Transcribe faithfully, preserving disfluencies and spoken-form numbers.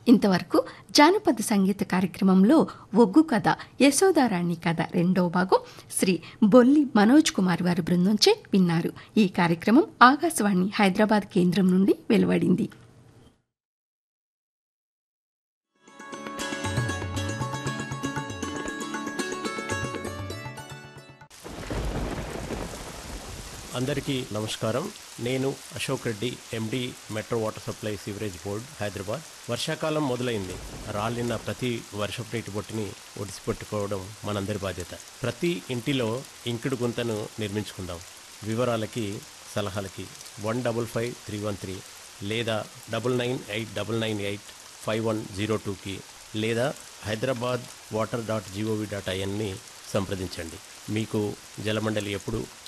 ఇంతవరకు జానపద సంగీత కార్యక్రమంలో ఒగ్గు కథ యశోదారాణి కథ రెండో భాగం శ్రీ బొల్లి మనోజ్ కుమార్ వారి బృందంచే విన్నారు. ఈ కార్యక్రమం ఆకాశవాణి హైదరాబాద్ కేంద్రం నుండి వెలువడింది. అందరికీ నమస్కారం. నేను అశోక్ రెడ్డి, ఎండి, metro water supply sewerage board, Hyderabad. వర్షాకాలం మొదలైంది. రాలిన ప్రతి వర్షపు నీటి బొట్టుని ఒడిసిపెట్టుకోవడం మనందరి బాధ్యత. ప్రతి ఇంటిలో ఇంకుడు గుంతను నిర్మించుకుందాం. వివరాలకి, సలహాలకి one double five three one three లేదా double nine eight double nine eight five one zero టూకి లేదా Hyderabad water dot GOV dot ఐఎన్ని సంప్రదించండి. మీకు జలమండలి ఎప్పుడు